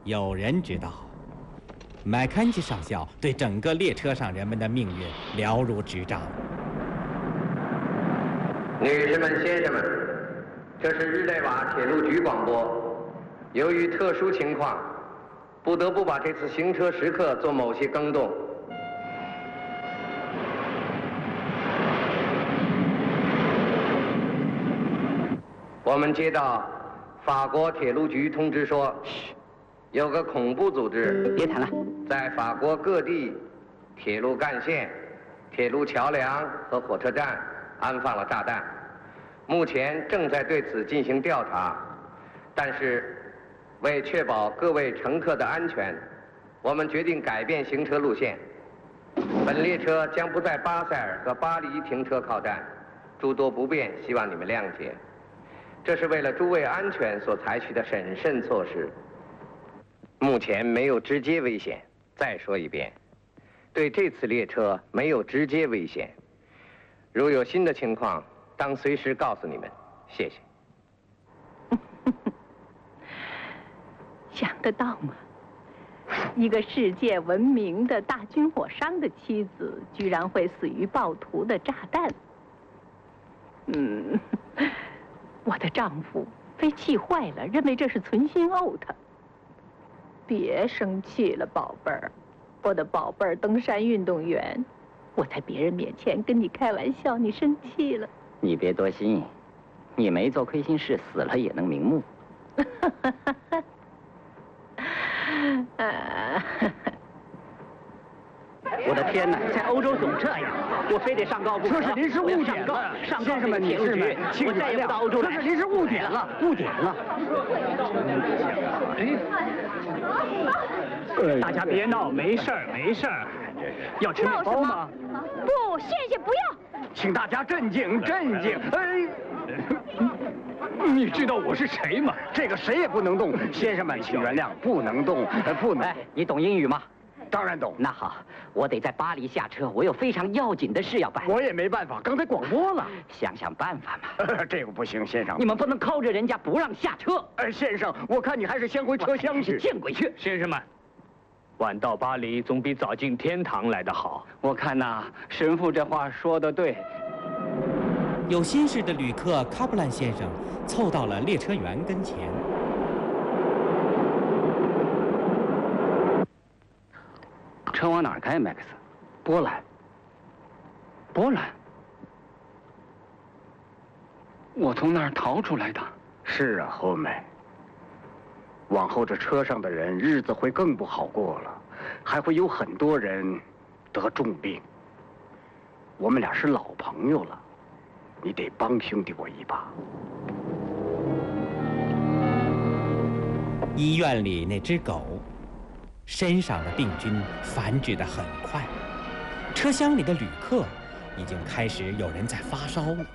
有人知道，麦肯齐上校对整个列车上人们的命运了如指掌。 女士们、先生们，这是日内瓦铁路局广播。由于特殊情况，不得不把这次行车时刻做某些更动。我们接到法国铁路局通知说，有个恐怖组织， 别谈了， 在法国各地铁路干线、铁路桥梁和火车站安放了炸弹，目前正在对此进行调查。但是，为确保各位乘客的安全，我们决定改变行车路线。本列车将不在巴塞尔和巴黎停车靠站，诸多不便，希望你们谅解。这是为了诸位安全所采取的审慎措施。目前没有直接危险。再说一遍，对这次列车没有直接危险。如有新的情况，当随时告诉你们。谢谢。 想得到吗？一个世界闻名的大军火商的妻子，居然会死于暴徒的炸弹。我的丈夫被气坏了，认为这是存心毆他。别生气了，宝贝儿，我的宝贝儿登山运动员。我在别人面前跟你开玩笑，你生气了。 你别多心，你没做亏心事，死了也能瞑目。我的天哪，在欧洲总这样，我非得上告不可。 这是临时误点了，先生们、女士们，请再也不到欧洲来。 这是临时误点了，误点了。 大家别闹，没事儿，没事儿。要吃面包吗？ 不，谢谢，不要。 请大家镇静，镇静。你知道我是谁吗？这个谁也不能动。先生们，请原谅，不能动，不能。 哎，你懂英语吗？ 当然懂。 那好，我得在巴黎下车，我有非常要紧的事要办。 我也没办法，刚才广播了。 想想办法嘛。 这个不行，先生。 你们不能靠着人家不让下车。 先生，我看你还是先回车厢去。 见鬼去！ 先生们，晚到巴黎总比早进天堂来得好。 我看呐，神父这话说得对。 有心事的旅客卡布兰先生凑到了列车员跟前。 车往哪儿开，麦克斯？波兰。波兰？我从那儿逃出来的。是啊，后妹。往后这车上的人日子会更不好过了，还会有很多人得重病。我们俩是老朋友了，你得帮兄弟我一把。 医院里那只狗身上的病菌繁殖得很快，车厢里的旅客已经开始有人在发烧了。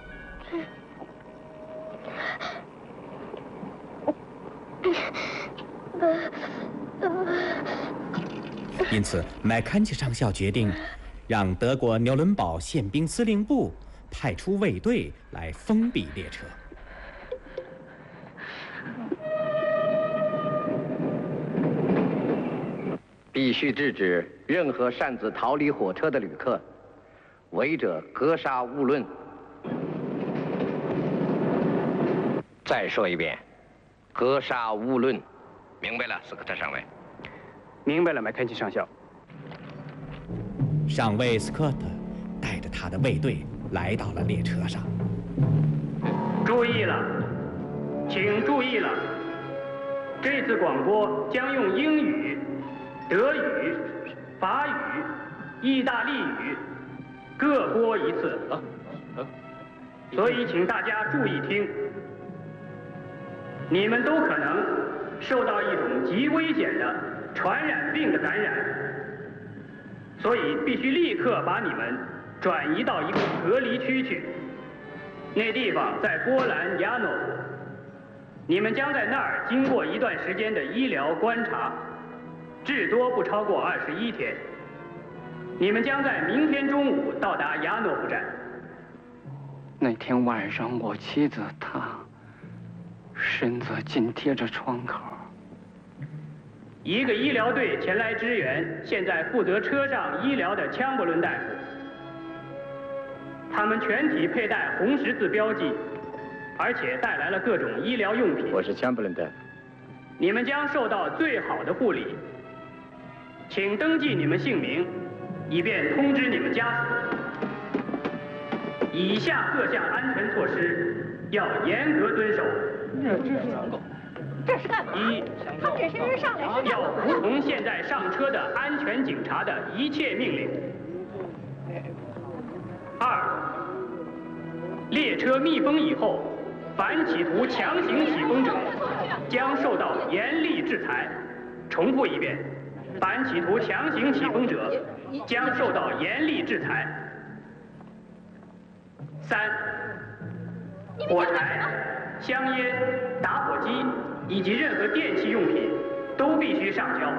因此，麦肯齐上校决定让德国纽伦堡宪兵司令部派出卫队来封闭列车。 必须制止任何擅自逃离火车的旅客，违者格杀勿论。再说一遍，格杀勿论，明白了，斯科特上尉。 明白了，麦肯齐上校。 上尉斯科特带着他的卫队来到了列车上。 注意了，请注意了，这次广播将用英语、德语、法语、意大利语各播一次，所以请大家注意听。你们都可能受到一种极危险的传染病的感染，所以必须立刻把你们转移到一个隔离区去。那地方在波兰亚诺夫，你们将在那儿经过一段时间的医疗观察，至多不超过21天。你们将在明天中午到达亚诺夫站。 那天晚上，我妻子她身子紧贴着窗口， 一个医疗队前来支援，现在负责车上医疗的枪伯伦大夫。他们全体佩戴红十字标记，而且带来了各种医疗用品。 我是枪伯伦大夫。 你们将受到最好的护理，请登记你们姓名，以便通知你们家属。以下各项安全措施要严格遵守。 这是干嘛？ 一， 他只是上来是要服从现在上车的安全警察的一切命令。二，列车密封以后，凡企图强行启封者将受到严厉制裁。重复一遍，凡企图强行启封者将受到严厉制裁。三，火柴、香烟、打火机以及任何电器用品都必须上交。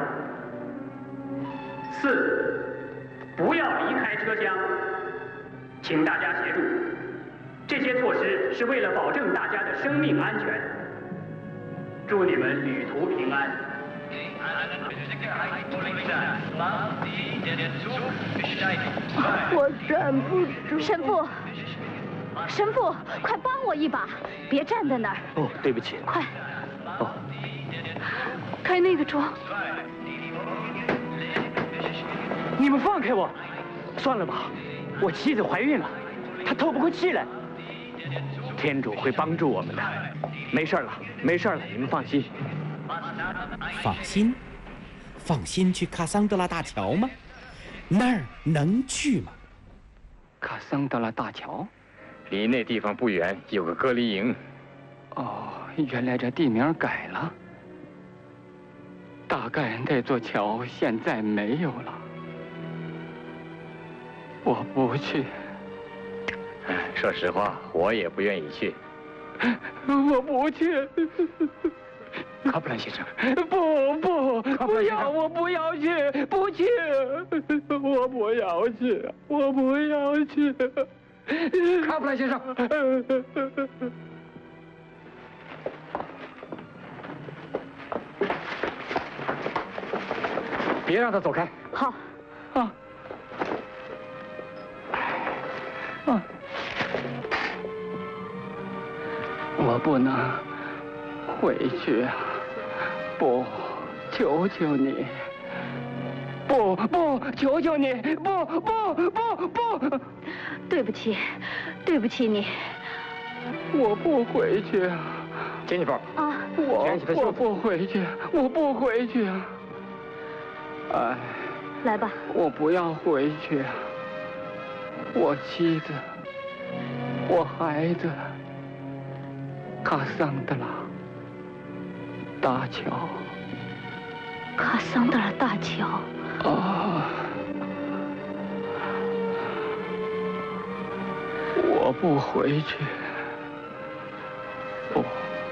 四，不要离开车厢，请大家协助。这些措施是为了保证大家的生命安全。祝你们旅途平安。 我站不住。神父，神父，快帮我一把，别站在那儿。 哦，对不起。 快。 哦， 开那个窗。 你们放开我！算了吧，我妻子怀孕了，她透不过气来。天主会帮助我们的，没事了，没事了，你们放心。 放心？放心去卡桑德拉大桥吗？那儿能去吗？ 卡桑德拉大桥？ 离那地方不远，有个隔离营。 哦，原来这地名改了。大概那座桥现在没有了。我不去。 说实话，我也不愿意去。 我不去。 卡普兰先生， 不要，我不要去，不去，我不要去，我不要去。 卡普兰先生，别让他走开。 好。 啊。我不能回去啊！不，求求你！不，求求你！不！ 对不起，对不起你。 我不回去啊！ 杰尼弗， 啊， 我不回去，我不回去啊！哎， 来吧， 我不要回去啊！我妻子，我孩子。卡桑德拉大桥。 卡桑德拉大桥。 啊！我不回去。不，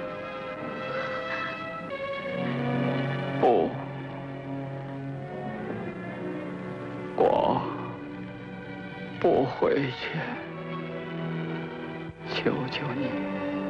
我不回去。求求你。